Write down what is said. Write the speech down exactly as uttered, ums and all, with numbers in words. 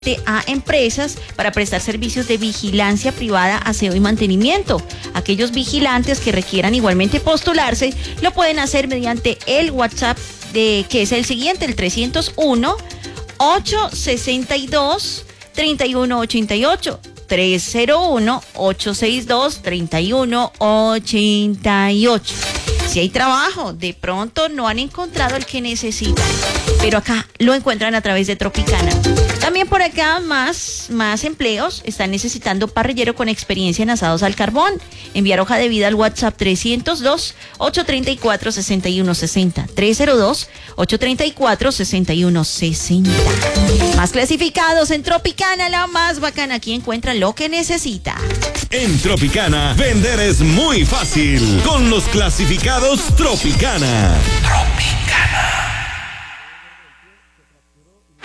a empresas para prestar servicios de vigilancia privada, aseo y mantenimiento. Aquellos vigilantes que requieran igualmente postularse lo pueden hacer mediante el WhatsApp de que es el siguiente, el trescientos uno, ochocientos sesenta y dos, treinta y uno ochenta y ocho. trescientos uno, ochocientos sesenta y dos, treinta y uno ochenta y ocho. Si hay trabajo, de pronto no han encontrado el que necesitan, pero acá lo encuentran a través de Tropicana. También por acá más, más empleos están necesitando parrillero con experiencia en asados al carbón. Enviar hoja de vida al WhatsApp trescientos dos, ochocientos treinta y cuatro, sesenta y uno sesenta. trescientos dos, ochocientos treinta y cuatro, sesenta y uno sesenta. Más clasificados en Tropicana, la más bacana. Aquí encuentran lo que necesita. En Tropicana, vender es muy fácil con los clasificados Tropicana. Tropicana.